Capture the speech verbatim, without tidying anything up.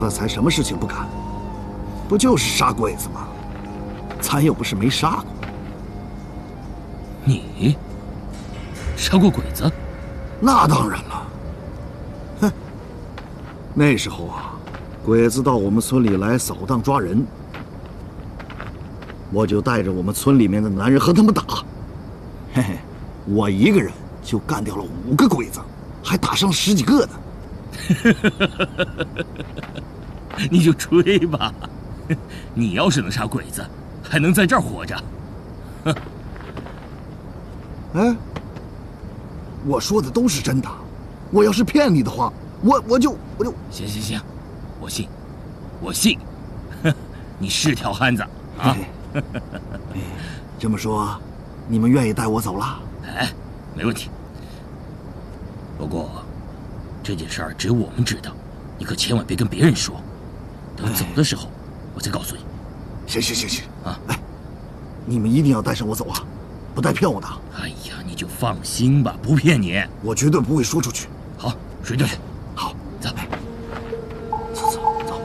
那才什么事情不干？不就是杀鬼子吗？咱又不是没杀过。 你杀过鬼子？ 那当然了。哼，那时候啊，鬼子到我们村里来扫荡抓人，我就带着我们村里面的男人和他们打。嘿嘿，我一个人就干掉了五个鬼子，还打伤十几个呢。 你就吹吧，你要是能杀鬼子，还能在这儿活着。哼！ 哎，我说的都是真的，我要是骗你的话，我我就我就…… 行行行，我信，我信，你是条汉子啊！ 哎，这么说，你们愿意带我走了？ 哎，没问题。不过，这件事儿只有我们知道，你可千万别跟别人说。等走的时候，我再告诉你。 行行行行啊！ 哎，你们一定要带上我走啊，不带骗我的。 哎呀，你就放心吧，不骗你， 我绝对不会说出去。 好，睡觉去。